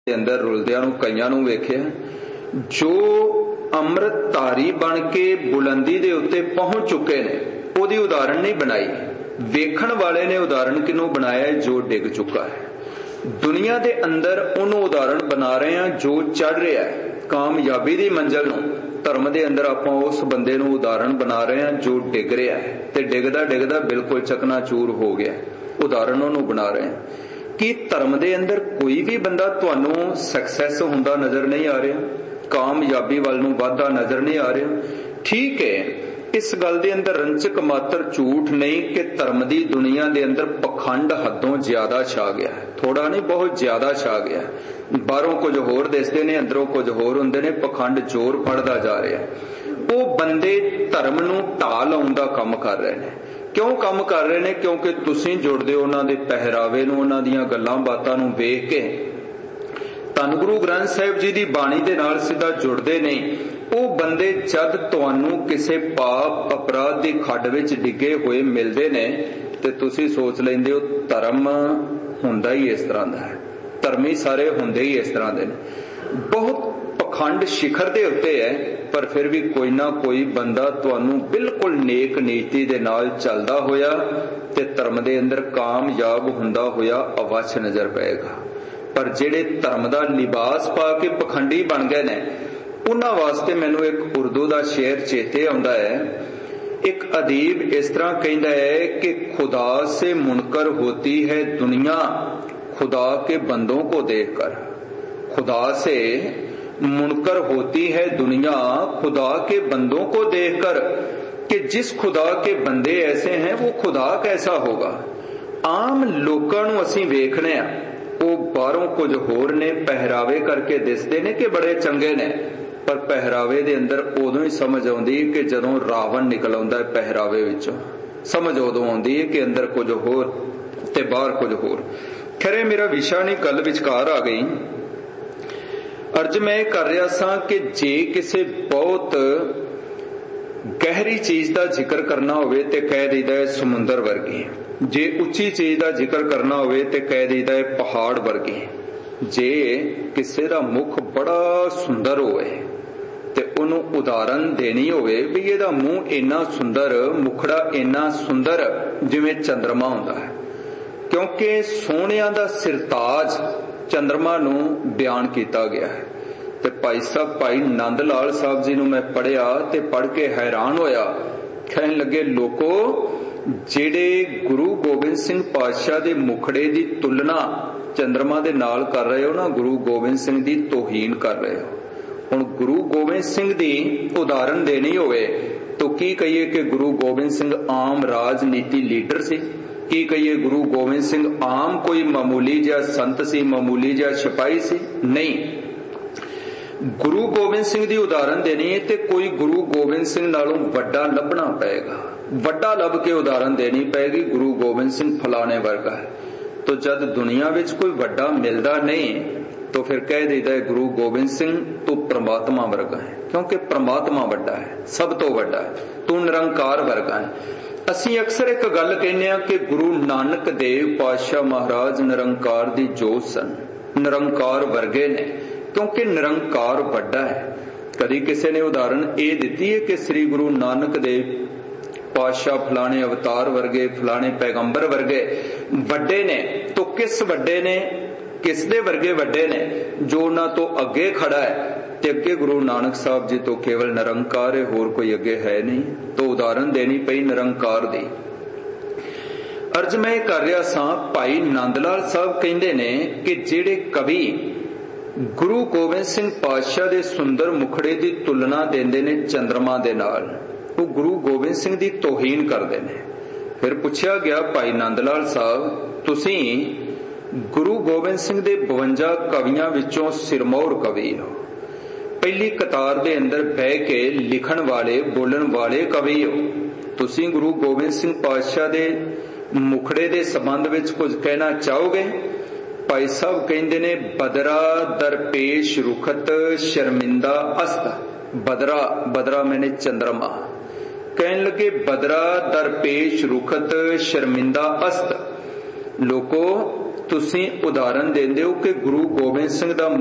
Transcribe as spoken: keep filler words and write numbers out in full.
अंदर रुलदियां नूं कईयां नूं वेखिया जो अमृतधारी बन के बुलंदी दे उत्ते पहुंच चुके ने ओदी उदाहरण नहीं बनाई। वेखण वाले ने उदाहरण किनू बनाया है? जो डिग चुका है। दुनिया दे अंदर उन्होंने उदाहरण बना रहे हैं जो चढ़ रहा है कामयाबी दी मंजिल नूं। धर्म दे अंदर आपां उस बंदे नूं उदाहरण बना रहे हैं जो डिग रहा है ते डिगदा डिगदा बिल्कुल चकनाचूर हो गया। उदाहरण उन्होंने बना रहे हैं कि धर्म दे अंदर कोई भी बंदा तुहानूं सक्सैस हुंदा नजर नहीं आ रहा, कामयाबी वल नूं वधदा नजर नहीं आ रहा। ठीक है, इस गल दे अंदर रंचक मात्र झूठ नहीं कि धर्म दी दुनिया दे अंदर पखंड हदों ज्यादा छा गया है। थोड़ा नहीं, बहुत ज्यादा छा गया है। बाहरों कुछ होर दिसदे ने, अंदरों कुछ होर हुंदे ने। पखंड जोर फड़दा जा रहा है। वो बंदे धर्म नूं ढा लाउण दा काम कर रहे हैं। क्यों काम कर रहे हैं? क्योंकि तुसीं जुड़दे हो उन्हां दे पहरावे नूं, उन्हां दीयां गल्लां बातां नूं वेख के। धन गुरु ग्रंथ साहिब जी दी बाणी दे नाल सीधा जुड़दे नहीं। ਉਹ ਬੰਦੇ ਜਦ ਤੁਹਾਨੂੰ ਕਿਸੇ ਪਾਪ ਅਪਰਾਧ ਦੀ ਖੱਡ ਵਿੱਚ ਡਿੱਗੇ ਹੋਏ ਮਿਲਦੇ ਨੇ ਤੇ ਤੁਸੀਂ ਸੋਚ ਲੈਂਦੇ ਹੋ ਧਰਮ ਹੁੰਦਾ ਹੀ ਇਸ ਤਰ੍ਹਾਂ ਦਾ ਹੈ, ਧਰਮੀ ਸਾਰੇ ਹੁੰਦੇ ਹੀ ਇਸ ਤਰ੍ਹਾਂ ਦੇ ਨੇ। ਬਹੁਤ ਪਖੰਡ ਸਿਖਰ ਦੇ ਉੱਤੇ ਹੈ, ਪਰ ਫਿਰ ਵੀ ਕੋਈ ਨਾ ਕੋਈ ਬੰਦਾ ਤੁਹਾਨੂੰ ਬਿਲਕੁਲ ਨੇਕ ਨੀਤੀ ਦੇ ਨਾਲ ਚੱਲਦਾ ਹੋਇਆ ਤੇ ਧਰਮ ਦੇ ਅੰਦਰ ਕਾਮਯਾਬ ਹੁੰਦਾ ਹੋਇਆ ਅਵੱਛ ਨਜ਼ਰ ਪਏਗਾ। ਪਰ ਜਿਹੜੇ ਧਰਮ ਦਾ ਲਿਬਾਸ ਪਾ ਕੇ ਪਖੰਡੀ ਬਣ ਗਏ ਨੇ उन्हां वास्ते मैनू एक उर्दू का शेर चेते आउंदा है। एक अदीब इस तरह कहता है कि खुदा से मुनकर होती है दुनिया खुदा के बंदों को देखकर। खुदा से मुनकर होती है दुनिया खुदा के बंदों को देखकर, कि जिस खुदा के बंदे ऐसे हैं वो खुदा कैसा होगा। आम लोकां नूं असीं वेखने आ, वो बाहरों कुछ होर ने, पहरावे करके दिसदे ने कि बड़े चंगे ने, पर पहरावे दे अंदर उदों ही समझ आउंदी कि जदों रावण निकल आउंदा है पहरावे विचों, समझ उदों आउंदी है कि अंदर कुछ होर ते बाहर कुछ होर। खैर मेरा विशा नहीं, गल विचकार आ गई। अर्ज मैं कर रहा सां कि जे किसी बहुत गहरी चीज का जिक्र करना होवे ते कह दईदा है समुंदर वर्गी, जे उच्ची चीज का जिक्र करना होवे ते कह दईदा है पहाड़ वर्गी, जे किसी का मुख बड़ा सुंदर होवे ते उन्हों उदाहरण देनी होवे भी इहदा मूंह इन्ना सुंदर, मुखड़ा इन्ना सुंदर जिवें चंद्रमा हुंदा है। क्योंकि सोहणियां दा सिरताज चंद्रमा नूं बयान किया गया है। ते भाई साहब भाई नंद लाल साहब जी नूं मैं पढ़िया ते पढ़ के हैरान होया। कहण लगे लोको जेड़े गुरु गोबिंद सिंह पातशाह दे मुखड़े दी तुलना चंद्रमा दे नाल कर रहे हो ना, गुरु गोबिंद सिंह दी तोहीन कर रहे हो। हुण गुरु गोबिंद सिंह दी उदाहरण देनी होवे तो की कहिए कि गुरु गोबिंद सिंह आम राजनीति लीडर सी, की कहिए गुरु गोबिंद सिंह आम कोई मामूली जिहा संत सी, मामूली जिहा सिपाही सी? नहीं, गुरु गोबिंद सिंह दी उदाहरण देनी है ते कोई गुरु गोबिंद सिंह नालों वड्डा लभना पएगा, वड्डा लभ के उदाहरण देनी पएगी। गुरु गोबिंद सिंह फलाने वर्गा है। तो जब दुनिया विच कोई वड्डा मिलदा नहीं तो फिर कह देता है गुरु गोबिंद सिंह तू परमात्मा वर्गा है, क्योंकि परमात्मा वड्डा है, सब तो वड्डा है, तू निरंकार वर्गा है। असीं अक्सर एक गल कहने आ कि गुरु नानक देव पातशाह महाराज निरंकार दी जोत सन, निरंकार वर्गे ने, क्योंकि निरंकार वड्डा है। कभी किसी ने उदाहरण ये दिती है कि श्री गुरु नानक देव पातशाह फलाने अवतार वर्गे, फलाने पैगंबर वर्गे वड्डे ने, तो किस वड्डे ने, किस दे वर्गे वड्डे ने? जो ना तो अगे खड़ा है ते अगे गुरु नानक साहब जी तो केवल निरंकार है, होर कोई अगे है नहीं। तो उदाहरण देनी पई निरंकार दी। अर्ज मैं कर रहा सां भाई नंदलाल साहब कहंदे ने कि जेड़े कवि गुरु गोबिंद सिंह पातशाह दे सुंदर मुखड़े दी तुलना देंदे ने चंद्रमा दे नाल, वो गुरु गोबिंद सिंह दी तोहीन करदे ने। फिर पुछया गया भाई नंदलाल साहब तुसीं गुरु गोबिंद सिंह दे बवंजा कवियां विचों सिरमौर कवि हो, पहली कतार दे अंदर बह के लिखण वाले बोलण वाले कवि हो, तुसीं गुरु गोबिंद सिंह पातशाह दे मुखड़े दे संबंध विच कुछ कहना चाहोगे? भाई साहब कहंदे ने बदरा दरपेश रुखत शर्मिंदा अस्त। बदरा, बदरा मैंने चंद्रमा। कहने लगे बदरा दरपेश रुखत शर्मिंदा अस्त। लोको ਤੁਸੀਂ ਉਦਾਹਰਨ ਦਿੰਦੇ ਹੋ ਕਿ ਗੁਰੂ ਗੋਬਿੰਦ ਸਿੰਘ ਦਾ